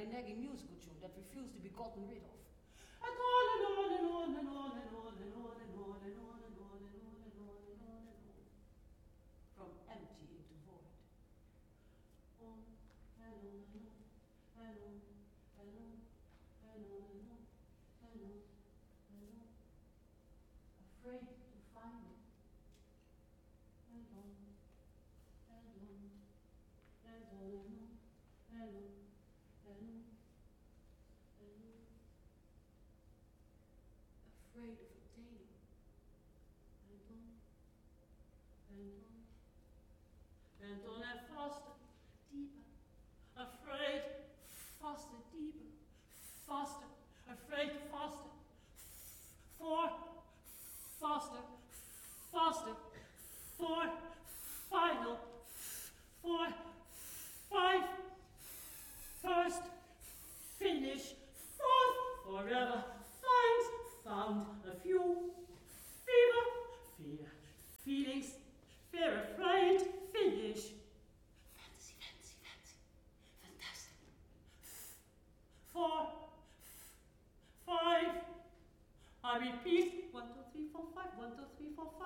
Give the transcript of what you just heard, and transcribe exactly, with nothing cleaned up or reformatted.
a nagging musical tune that refused to be gotten rid of. And on and on and on and on and on and on and on and on and on and on and on and on and on. From empty into void. On and on and on and on and on and on and on and on and on. Afraid to find it. And on and on and on and on and on and on and on. Afraid of obtaining, and on, and on, and on, and faster, deeper, afraid, faster, deeper, faster, afraid, faster, four, faster, faster, four, final, four, five, first, finish, fourth, forever, finds, found, a few, fever, fear, feelings, fear, afraid, finish. Fantasy, fantasy, fantasy, fantastic. Four, five, I repeat, one, two, three, four, five, one, two, three, four, five.